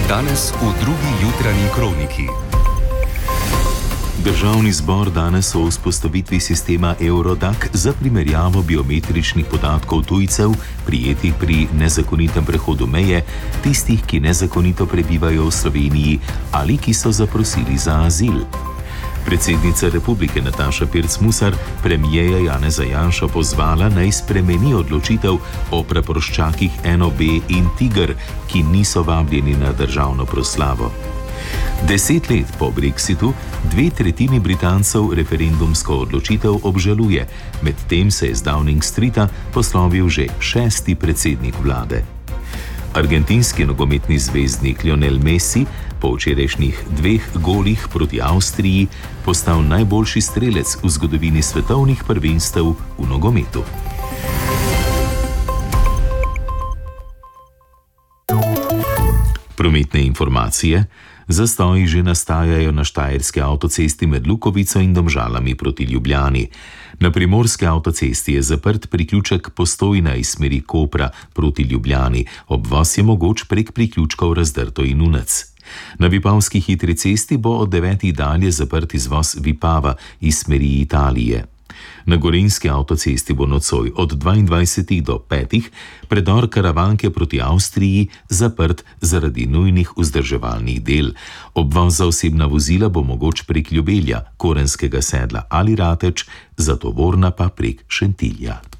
Danes v drugi jutranji kroniki. Državni zbor danes o vzpostavitvi sistema Eurodac za primerjavo biometričnih podatkov tujcev, prijetih pri nezakonitem prehodu meje, tistih, ki nezakonito prebivajo v Sloveniji ali ki so zaprosili za azil. Predsednica republike Nataša Pirc Musar premierja Janeza Janšo pozvala, naj spremeni odločitev o praporščakih NOB in Tiger, ki niso vabljeni na državno proslavo. 10 let po Brexitu 2/3 Britancev referendumsko odločitev obžaluje, medtem se je z Downing Streeta poslovil že 6. predsednik vlade. Argentinski nogometni zvezdnik Lionel Messi po včerajšnjih 2 golih proti Avstriji postal najboljši strelec v zgodovini svetovnih prvenstev v nogometu. Prometne informacije. Zastoji že nastajajo na štajerski avtocesti med Lukovico in Domžalami proti Ljubljani. Na primorski avtocesti je zaprt priključek Postojna iz smeri Kopra proti Ljubljani. Obvoz je mogoč prek priključkov Razdrto in Unec. Na Vipavski hitri cesti bo od 9. dalje zaprt izvoz Vipava iz smeri Italije. Na Gorenjski avtocesti bo nocoj od 22. do 5. predor Karavanke proti Avstriji zaprt zaradi nujnih vzdrževalnih del. Obvoz za osebna vozila bo mogoč prek Ljubelja, Korenskega sedla ali Rateč, za tovorna pa prek Šentilja.